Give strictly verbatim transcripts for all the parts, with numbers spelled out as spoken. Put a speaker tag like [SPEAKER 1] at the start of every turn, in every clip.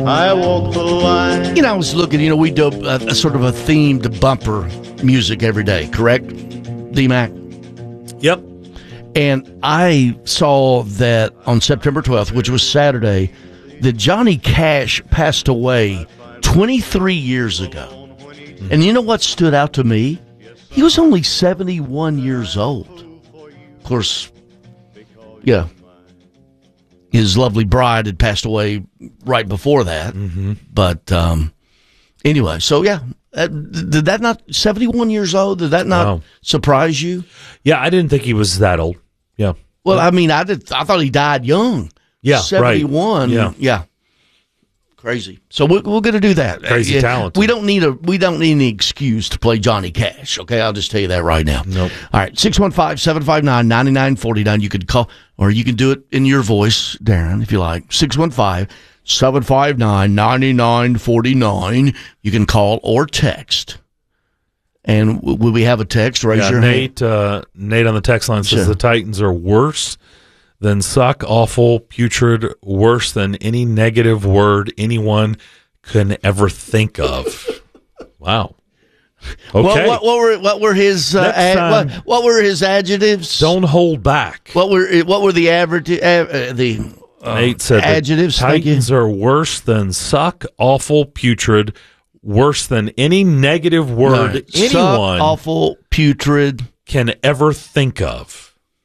[SPEAKER 1] I walk the line.
[SPEAKER 2] You know, I was looking, you know, we do a, a sort of a themed bumper music every day, correct, D-Mac?
[SPEAKER 3] Yep.
[SPEAKER 2] And I saw that on September twelfth, which was Saturday, that Johnny Cash passed away twenty-three years ago. Mm-hmm. And you know what stood out to me? He was only seventy-one years old. Of course, yeah. His lovely bride had passed away right before that. Mm-hmm. But um, anyway, so yeah. Uh, did that not, seventy-one years old, did that not wow. surprise you?
[SPEAKER 3] Yeah, I didn't think he was that old. Yeah.
[SPEAKER 2] Well, I mean, I did. I thought he died young.
[SPEAKER 3] Yeah,
[SPEAKER 2] seventy-one.
[SPEAKER 3] Right. Yeah.
[SPEAKER 2] Yeah. Crazy. So we're, we're going to do that.
[SPEAKER 3] Crazy
[SPEAKER 2] uh,
[SPEAKER 3] talent.
[SPEAKER 2] We don't need a we don't need any excuse to play Johnny Cash. Okay, I'll just tell you that right now.
[SPEAKER 3] Nope.
[SPEAKER 2] All right, six one five, seven five nine, nine nine four nine. You could call, or you can do it in your voice, Darren, if you like. six one five, seven five nine, nine nine four nine. You can call or text. And will we have a text? Raise
[SPEAKER 3] yeah,
[SPEAKER 2] your
[SPEAKER 3] Nate,
[SPEAKER 2] hand.
[SPEAKER 3] Uh, Nate on the text line says
[SPEAKER 2] sure.
[SPEAKER 3] the Titans are worse than suck, awful, putrid, worse than any negative word anyone can ever think of. Wow. Okay.
[SPEAKER 2] Well, what, what were what were his uh, ad, what, what were his adjectives?
[SPEAKER 3] Don't hold back.
[SPEAKER 2] What were what were the average uh, the uh,
[SPEAKER 3] Nate said
[SPEAKER 2] adjectives?
[SPEAKER 3] The Titans are worse than suck, awful, putrid, worse than any negative word
[SPEAKER 2] no,
[SPEAKER 3] anyone
[SPEAKER 2] suck, awful, putrid
[SPEAKER 3] can ever think of.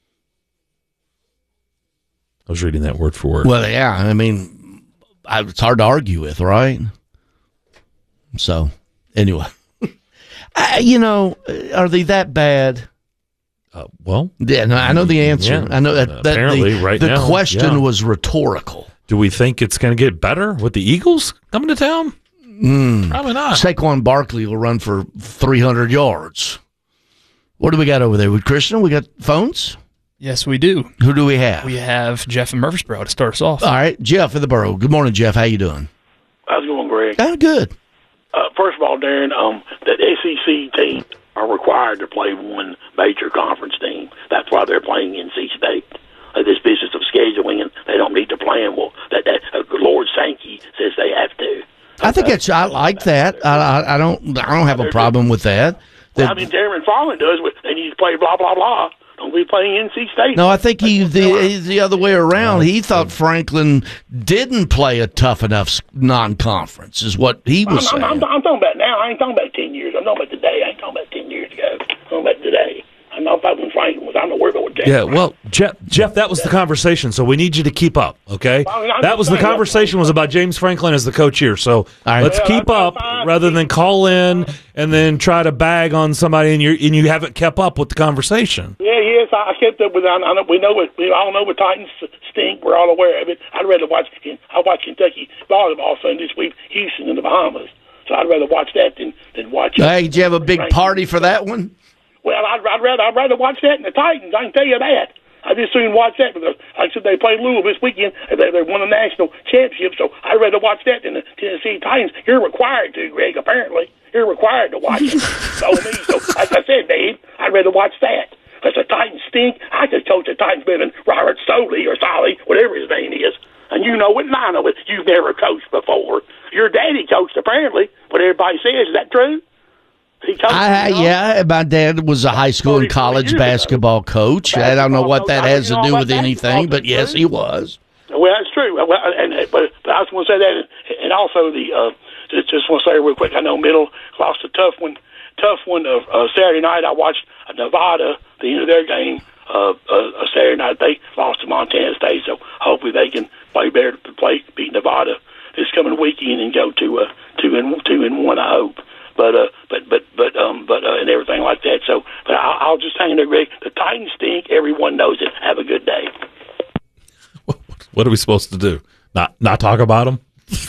[SPEAKER 3] I was reading that word for word.
[SPEAKER 2] Well, yeah, I mean, I, it's hard to argue with, right? So, anyway, I, you know, are they that bad?
[SPEAKER 3] Uh, well,
[SPEAKER 2] yeah, no, I know the answer.
[SPEAKER 3] Yeah,
[SPEAKER 2] I know that. that
[SPEAKER 3] apparently,
[SPEAKER 2] the,
[SPEAKER 3] right
[SPEAKER 2] the
[SPEAKER 3] now,
[SPEAKER 2] question
[SPEAKER 3] yeah.
[SPEAKER 2] was rhetorical.
[SPEAKER 3] Do we think it's going to get better with the Eagles coming to town?
[SPEAKER 2] Mm.
[SPEAKER 3] Probably not.
[SPEAKER 2] Saquon Barkley will run for three hundred yards. What do we got over there with Christian? We got phones?
[SPEAKER 4] Yes, we do.
[SPEAKER 2] Who do we have?
[SPEAKER 4] We have Jeff in Murfreesboro to start us off.
[SPEAKER 2] All right, Jeff in the borough. Good morning, Jeff. How you doing?
[SPEAKER 5] How's it going, Greg?
[SPEAKER 2] Oh, good.
[SPEAKER 5] Uh, first of all, Darren, um, the S E C teams are required to play one major conference team. That's why they're playing N C State. Uh, this business of scheduling, and they don't need to play them. Well, that, that uh, Lord Sankey says they have to.
[SPEAKER 2] I think it's. I like that. I, I, I don't. I don't have a problem with that.
[SPEAKER 5] Well, I mean, Darren Farland does. They need to play blah blah blah. Don't be playing N C State.
[SPEAKER 2] No, I think he the, he's the other way around. He thought Franklin didn't play a tough enough non-conference, is what he was
[SPEAKER 5] I'm,
[SPEAKER 2] saying.
[SPEAKER 5] I'm, I'm, I'm talking about now. I ain't talking about ten years. I'm talking about today. I ain't talking about ten years ago. I'm talking about today. I'm not talking when Franklin was. I'm not worried about what Jeff.
[SPEAKER 3] Yeah, well, Jeff, Jeff, that was the conversation, so we need you to keep up, okay? That was the conversation was about James Franklin as the coach here, so
[SPEAKER 2] right.
[SPEAKER 3] let's
[SPEAKER 5] Well,
[SPEAKER 3] keep
[SPEAKER 5] I'm
[SPEAKER 3] up
[SPEAKER 5] fine.
[SPEAKER 3] rather than call in and then try to bag on somebody and you and you haven't kept up with the conversation.
[SPEAKER 5] Yeah, yes, I, I kept up with. I, I know, we know it. We all know the Titans stink. We're all aware of it. I'd rather watch. I watch Kentucky volleyball Sunday this week, Houston in the Bahamas. So I'd rather watch that than than watch.
[SPEAKER 2] Hey, did you have a big party for that one?
[SPEAKER 5] Well, I'd, I'd rather I'd rather watch that than the Titans. I can tell you that. I just soon watch that because, like I said, they played Louisville this weekend. And they, they won a national championship, so I'd rather watch that than the Tennessee Titans. You're required to, Greg. Apparently, you're required to watch it. So me, so like I said, Dave, I'd rather watch that. Because the Titans stink. I could coach the Titans better than Robert Stoley or Solly, whatever his name is. And you know it, and I know it. You've never coached before. Your daddy coached, apparently. What everybody says, is that true? He coached.
[SPEAKER 2] I, yeah, my dad was a high school and college basketball coach. I don't know what that has to do with anything, but yes, he was.
[SPEAKER 5] Well, that's true. Well, and, but, but I just want to say that, and also the uh, just, just want to say real quick. I know Middle lost a tough one, tough one of uh, Saturday night. I watched Nevada, the end of their game. Uh, uh, Saturday night they lost to Montana State, so hopefully they can play better to play beat Nevada this coming weekend and go to uh, two and two and one. I hope. But uh, but but but um, but uh, and everything like that. So, but I'll, I'll just hang there, Greg. The Titans stink. Everyone knows it. Have a good day.
[SPEAKER 3] What are we supposed to do? Not not talk about them?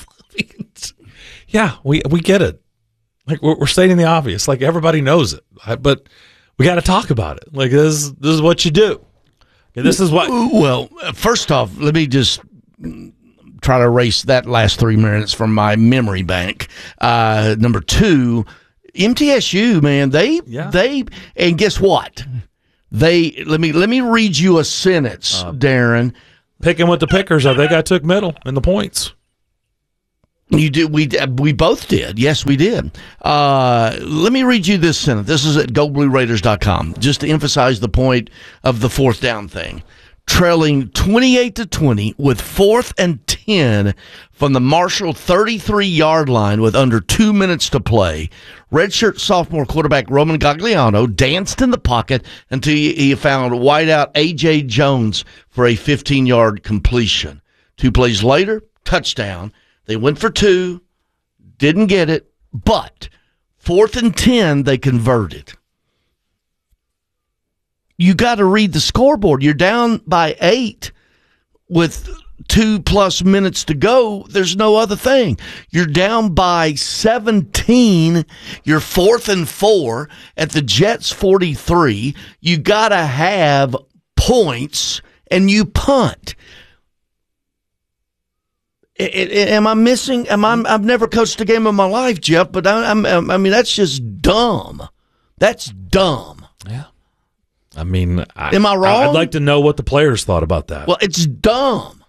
[SPEAKER 3] Yeah, we we get it. Like we're, we're stating the obvious. Like everybody knows it, but we got to talk about it. Like this this is what you do. And this is what.
[SPEAKER 2] Well, first off, let me just try to erase that last three minutes from my memory bank. Uh, number two, M T S U, man, they
[SPEAKER 3] yeah.
[SPEAKER 2] they and guess what? They let me let me read you a sentence, uh, Darren.
[SPEAKER 3] Picking with the pickers, I think I took middle in the points.
[SPEAKER 2] You did. We we both did. Yes, we did. Uh, let me read you this sentence. This is at go blue raiders dot com, just to emphasize the point of the fourth down thing. Trailing twenty-eight to twenty with fourth and ten from the Marshall thirty-three yard line with under two minutes to play. Redshirt sophomore quarterback Roman Gagliano danced in the pocket until he found wideout A J Jones for a fifteen yard completion. Two plays later, touchdown. They went for two, didn't get it, but fourth and ten, they converted. You got to read the scoreboard. You're down by eight with two plus minutes to go. There's no other thing. You're down by seventeen. You're fourth and four at the Jets forty-three. You got to have points, and you punt. It, it, am I missing? Am I? I've never coached a game in my life, Jeff. But I, I'm, I mean, that's just dumb. That's dumb.
[SPEAKER 3] Yeah. I mean, I,
[SPEAKER 2] am I wrong?
[SPEAKER 3] I'd like to know what the players thought about that.
[SPEAKER 2] Well, it's dumb.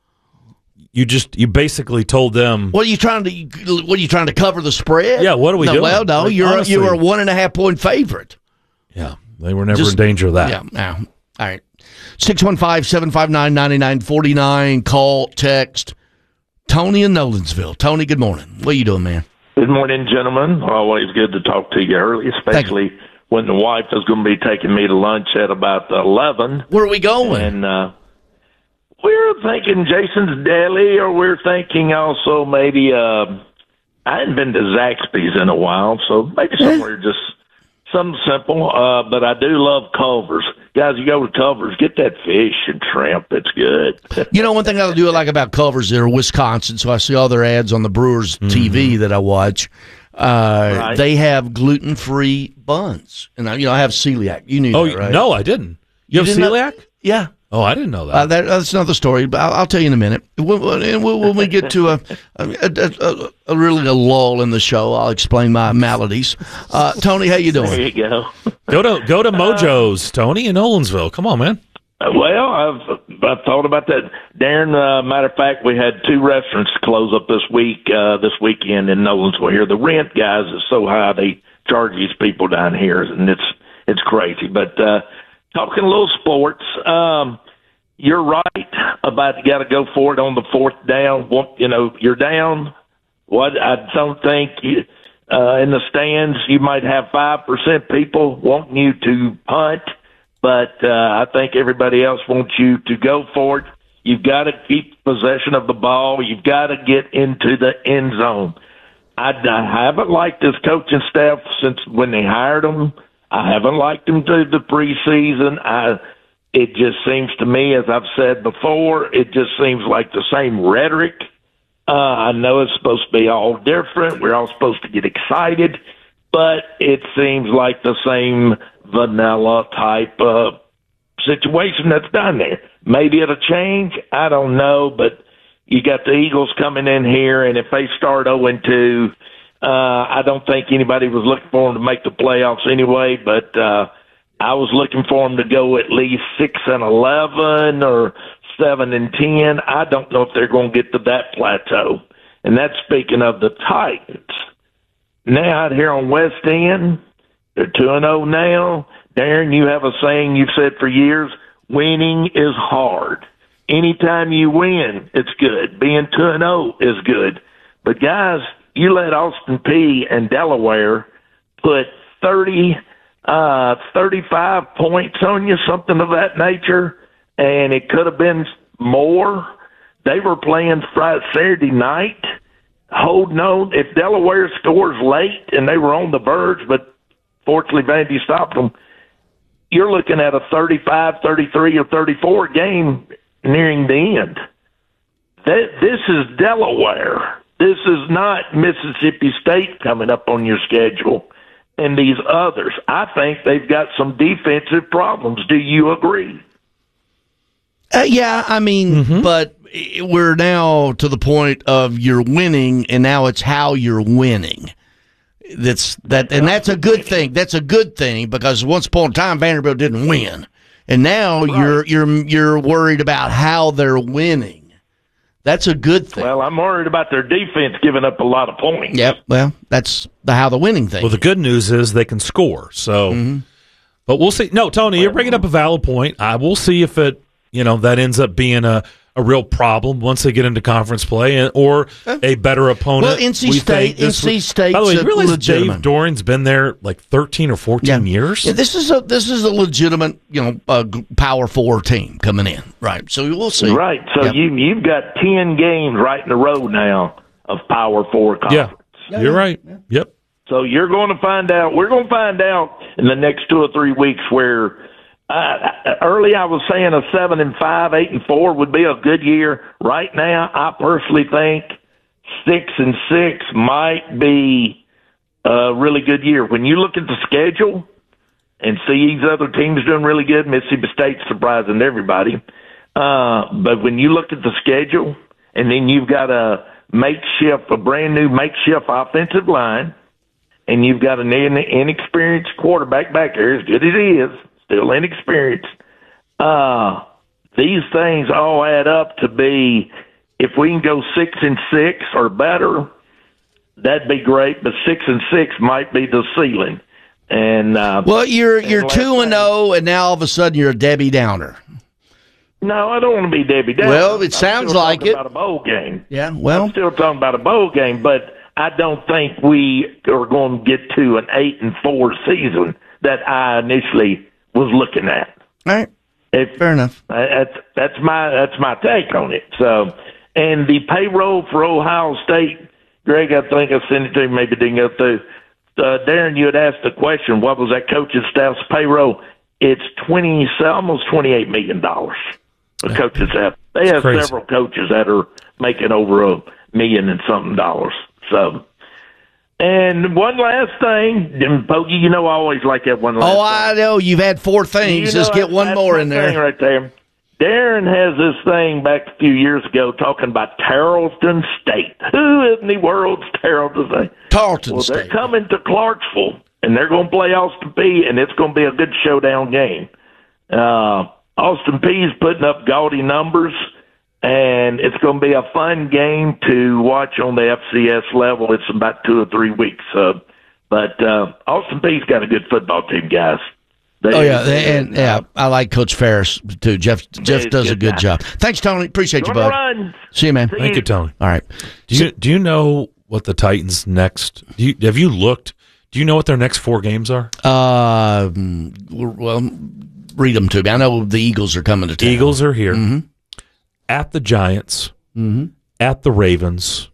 [SPEAKER 3] You just you basically told them.
[SPEAKER 2] What are you trying to? What are you trying to cover the spread?
[SPEAKER 3] Yeah. What are we
[SPEAKER 2] no,
[SPEAKER 3] doing?
[SPEAKER 2] Well, no,
[SPEAKER 3] like,
[SPEAKER 2] you're
[SPEAKER 3] honestly,
[SPEAKER 2] you were a one and a half point favorite.
[SPEAKER 3] Yeah, they were never
[SPEAKER 2] just,
[SPEAKER 3] in danger of that.
[SPEAKER 2] Yeah. Now, all right. six one five, seven five nine, nine nine four nine. Call, text. Tony in Nolensville. Tony, good morning. What are you doing, man?
[SPEAKER 6] Good morning, gentlemen. Always good to talk to you early, especially when the wife is going to be taking me to lunch at about eleven.
[SPEAKER 2] Where are we going?
[SPEAKER 6] And uh, we're thinking Jason's Deli, or we're thinking also maybe, uh, I hadn't been to Zaxby's in a while, so maybe somewhere just something simple. Uh, but I do love Culver's. Guys, you go to Culver's, get that fish and shrimp. It's good.
[SPEAKER 2] You know, one thing I do like about Culver's, they're Wisconsin, so I see all their ads on the Brewers mm-hmm. T V that I watch. Uh, right. They have gluten-free buns. And, I, you know, I have celiac. You knew
[SPEAKER 3] oh,
[SPEAKER 2] that, right?
[SPEAKER 3] No, I didn't. You, you have
[SPEAKER 2] didn't
[SPEAKER 3] celiac?
[SPEAKER 2] Know? Yeah.
[SPEAKER 3] Oh, I didn't know that.
[SPEAKER 2] Uh, that that's another story, but I'll, I'll tell you in a minute. When, when we get to a a, a a really a lull in the show, I'll explain my maladies. Uh, Tony, how you doing?
[SPEAKER 6] There you go.
[SPEAKER 3] go to go to Mojo's, Tony, in Nolensville. Come on, man.
[SPEAKER 6] Well, I've I've thought about that, Darren. Uh, matter of fact, we had two restaurants close up this week, uh, this weekend in Nolensville. Here, the rent, guys, is so high they charge these people down here, and it's it's crazy. But uh, talking a little sports, um, you're right about you got to go for it on the fourth down. You know, you're down. What I don't think you, uh, in the stands you might have five percent people wanting you to punt. But uh, I think everybody else wants you to go for it. You've got to keep possession of the ball. You've got to get into the end zone. I, I haven't liked this coaching staff since when they hired them. I haven't liked them through the preseason. I, it just seems to me, as I've said before, it just seems like the same rhetoric. Uh, I know it's supposed to be all different. We're all supposed to get excited. But it seems like the same vanilla type uh, situation that's done there. Maybe it'll change. I don't know. But you got the Eagles coming in here, and if they start oh and two, uh, I don't think anybody was looking for them to make the playoffs anyway. But uh, I was looking for them to go at least six and eleven or seven and ten. I don't know if they're going to get to that plateau. And that's speaking of the Titans. Now out here on West End, they're two and oh now. Darren, you have a saying you've said for years, winning is hard. Anytime you win, it's good. Being two and oh is good. But guys, you let Austin Peay and Delaware put thirty, uh, thirty-five points on you, something of that nature, and it could have been more. They were playing Friday, Saturday night. Holding on, if Delaware scores late and they were on the verge, but fortunately Vandy stopped them, you're looking at a thirty-five, thirty-three, or thirty-four game nearing the end. That, this is Delaware. This is not Mississippi State coming up on your schedule and these others. I think they've got some defensive problems. Do you agree?
[SPEAKER 2] Uh, yeah, I mean, mm-hmm. but we're now to the point of you're winning, and now it's how you're winning. That's that, and that's a good thing. That's a good thing because once upon a time Vanderbilt didn't win, and now right. you're you're you're worried about how they're winning. That's a good thing.
[SPEAKER 6] Well, I'm worried about their defense giving up a lot of points.
[SPEAKER 2] Yep. Well, that's the, how the winning thing.
[SPEAKER 3] Well, the good news is they can score. So,
[SPEAKER 2] Mm-hmm.
[SPEAKER 3] but we'll see. No, Tony, you're bringing up a valid point. I will see if it, you know, that ends up being a, a real problem once they get into conference play, and, or a better opponent.
[SPEAKER 2] Well, N C
[SPEAKER 3] we
[SPEAKER 2] State,
[SPEAKER 3] think this
[SPEAKER 2] N C
[SPEAKER 3] would-
[SPEAKER 2] State's
[SPEAKER 3] By the way, you
[SPEAKER 2] a
[SPEAKER 3] realize
[SPEAKER 2] legitimate.
[SPEAKER 3] Dave Doran's been there like thirteen or fourteen years.
[SPEAKER 2] Yeah, this is a this is a legitimate, you know, uh, g- Power Four team coming in, right? So we'll see.
[SPEAKER 6] Right. So
[SPEAKER 2] Yep.
[SPEAKER 6] you you've got ten games right in a row now of Power Four
[SPEAKER 3] Yeah,
[SPEAKER 6] conference.
[SPEAKER 3] you're right. Yep.
[SPEAKER 6] So you're going to find out. We're going to find out in the next two or three weeks where. Uh, early, I was saying a seven and five, eight and four would be a good year. Right now, I personally think six and six might be a really good year. When you look at the schedule and see these other teams doing really good, Mississippi State's surprising everybody. Uh, but when you look at the schedule, and then you've got a makeshift, a brand new makeshift offensive line, and you've got an inexperienced quarterback back there, as good as he is. Still inexperienced. Uh, these things all add up to be, if we can go six and six or better, that'd be great. But six and six might be the ceiling. And uh,
[SPEAKER 2] Well, you're you're
[SPEAKER 6] last
[SPEAKER 2] two and
[SPEAKER 6] thing-
[SPEAKER 2] zero, and now all of a sudden you're a Debbie Downer.
[SPEAKER 6] no, I don't want to be Debbie Downer.
[SPEAKER 2] Well, it
[SPEAKER 6] I'm
[SPEAKER 2] sounds
[SPEAKER 6] still
[SPEAKER 2] like
[SPEAKER 6] talking
[SPEAKER 2] it.
[SPEAKER 6] About a bowl game.
[SPEAKER 2] Yeah. Well,
[SPEAKER 6] I'm still talking about a bowl game, but I don't think we are going to get to an eight and four season that I initially was looking at.
[SPEAKER 2] all right.
[SPEAKER 6] If,
[SPEAKER 2] Fair enough.
[SPEAKER 6] That's that's my that's my take on it. So, and the payroll for Ohio State, Greg, I think I sent it to you. Maybe it didn't go through. Uh, Darren, you had asked the question. What was that coach's staff's payroll? It's twenty, almost twenty-eight million dollars. The coaches have. They have
[SPEAKER 3] crazy.
[SPEAKER 6] several coaches that are making over a million and something dollars. So. And one last thing, and Pokey, you know I always like that one last
[SPEAKER 2] Oh,
[SPEAKER 6] thing.
[SPEAKER 2] I know you've had four things.
[SPEAKER 6] You
[SPEAKER 2] Just
[SPEAKER 6] know,
[SPEAKER 2] get one
[SPEAKER 6] that's
[SPEAKER 2] more
[SPEAKER 6] my
[SPEAKER 2] in
[SPEAKER 6] thing
[SPEAKER 2] there.
[SPEAKER 6] right there. Darren has this thing back a few years ago talking about Tarleton State. Who in the world's Tarleton State?
[SPEAKER 2] Tarleton
[SPEAKER 6] Well, they're
[SPEAKER 2] State.
[SPEAKER 6] coming to Clarksville, and they're going to play Austin Peay, and it's going to be a good showdown game. Uh, Austin Peay's putting up gaudy numbers, and it's going to be a fun game to watch on the F C S level. It's about two or three weeks. Uh, but uh, Austin Peay's got a good football team, guys. They,
[SPEAKER 2] Oh yeah, and yeah, I like Coach Ferris too. Jeff Jeff
[SPEAKER 6] He's
[SPEAKER 2] does a
[SPEAKER 6] good
[SPEAKER 2] good
[SPEAKER 6] guy.
[SPEAKER 2] job. Thanks, Tony. Appreciate you,
[SPEAKER 6] Gonna
[SPEAKER 2] bud.
[SPEAKER 6] run.
[SPEAKER 2] See you, man.
[SPEAKER 3] Thank you, Tony.
[SPEAKER 2] All right.
[SPEAKER 3] Do you do you know what the Titans' next? Do you, have you looked? Do you know what their next four games are?
[SPEAKER 2] Uh, well, read them to me. I know the Eagles are coming to town.
[SPEAKER 3] Eagles are here.
[SPEAKER 2] Mm-hmm.
[SPEAKER 3] At the Giants,
[SPEAKER 2] Mm-hmm.
[SPEAKER 3] at the Ravens,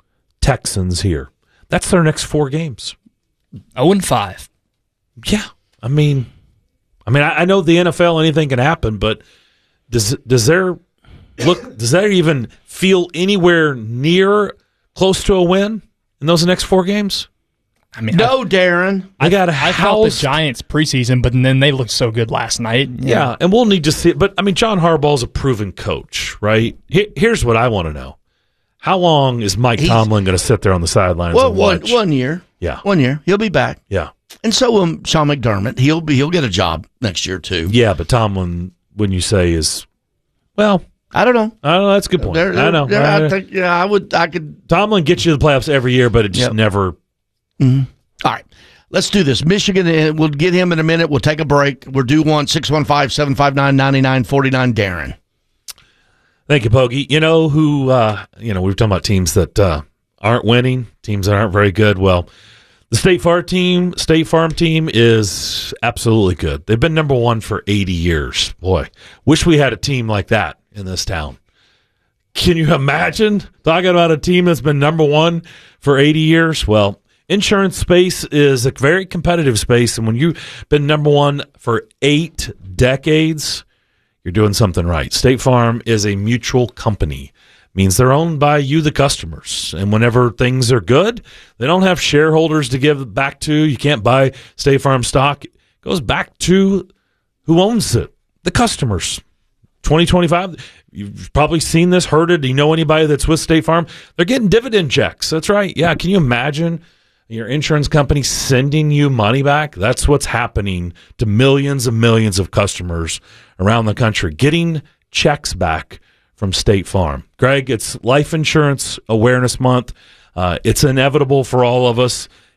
[SPEAKER 3] Texans here. That's their next four games.
[SPEAKER 4] oh and five.
[SPEAKER 3] Yeah, I mean, I mean, I, I know the N F L, anything can happen, but does does there look? Does that even feel anywhere near close to a win in those next four games?
[SPEAKER 4] I mean,
[SPEAKER 2] No, Darren.
[SPEAKER 3] I got a
[SPEAKER 4] I, I felt the
[SPEAKER 3] house.
[SPEAKER 4] Giants preseason, but then they looked so good last night.
[SPEAKER 3] Yeah, and we'll need to see it. But, I mean, John Harbaugh's a proven coach, right? He, here's what I want to know. How long is Mike
[SPEAKER 2] He's-
[SPEAKER 3] Tomlin going to sit there on the sidelines
[SPEAKER 2] Well,
[SPEAKER 3] and
[SPEAKER 2] one
[SPEAKER 3] watch?
[SPEAKER 2] one year.
[SPEAKER 3] Yeah.
[SPEAKER 2] One year. He'll be back.
[SPEAKER 3] Yeah.
[SPEAKER 2] And so will Sean McDermott. He'll be he'll get a job next year too.
[SPEAKER 3] Yeah, but Tomlin, when you say is, well,
[SPEAKER 2] I don't know.
[SPEAKER 3] I don't know. That's a good point.
[SPEAKER 2] There-
[SPEAKER 3] I know.
[SPEAKER 2] there-
[SPEAKER 3] I-
[SPEAKER 2] I think yeah, I would I could
[SPEAKER 3] Tomlin gets you to the playoffs every year, but it just
[SPEAKER 2] Yep.
[SPEAKER 3] never.
[SPEAKER 2] All right. Let's do this. Michigan, uh, we'll get him in a minute. We'll take a break. We're due one, six one five, seven five nine, nine nine four nine. Darren.
[SPEAKER 3] Thank you, Pokey. You know who, uh, you know, we were talking about teams that uh, aren't winning, teams that aren't very good. Well, the State Farm team, State Farm team is absolutely good. They've been number one for eighty years. Boy, wish we had a team like that in this town. Can you imagine talking about a team that's been number one for eighty years? Well, insurance space is a very competitive space, and when you've been number one for eight decades, you're doing something right. State Farm is a mutual company. Means they're owned by you, the customers. And whenever things are good, they don't have shareholders to give back to. You can't buy State Farm stock. It goes back to who owns it, the customers. twenty twenty-five, you've probably seen this, heard it. Do you know anybody that's with State Farm? They're getting dividend checks. That's right. Yeah, can you imagine your insurance company sending you money back? That's what's happening to millions and millions of customers around the country, getting checks back from State Farm. Greg, it's Life Insurance Awareness Month. Uh, it's inevitable for all of us.